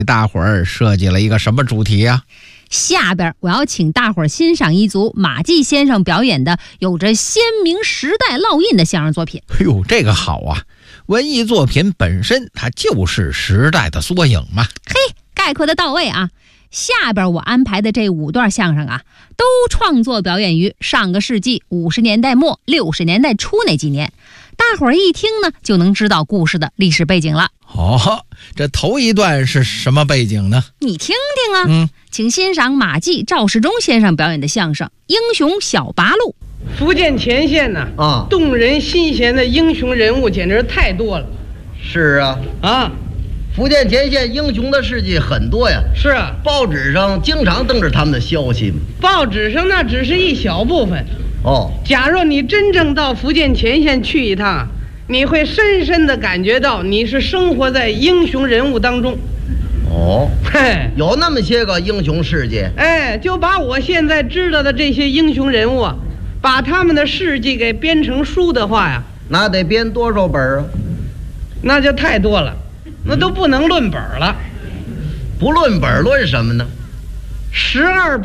大伙儿设计了一个什么主题啊？ 下边我要请大伙儿欣赏一组马季先生表演的有着鲜明时代烙印的相声作品。 哎呦，这个好啊！文艺作品本身它就是时代的缩影嘛。 嘿，概括的到位啊！下边我安排的这5段相声啊，都创作表演于上个世纪50年代末60年代初那几年，大伙儿一听呢就能知道故事的历史背景了。 哦，这头一段是什么背景呢？ 你听听啊。请欣赏马季赵世忠先生表演的相声《英雄小八路》。 福建前线呢，动人心弦的英雄人物简直太多了。 是啊，福建前线英雄的事迹很多呀。 是啊， 报纸上经常登着他们的消息。 报纸上那只是一小部分。 假若你真正到福建前线去一趟，你会深深地感觉到你是生活在英雄人物当中。 有那么些个英雄事迹。 就把我现在知道的这些英雄人物啊，把他们的事迹给编成书的话呀， 那得编多少本啊？ 那就太多了，那都不能论本了。 不论本论什么呢？ 12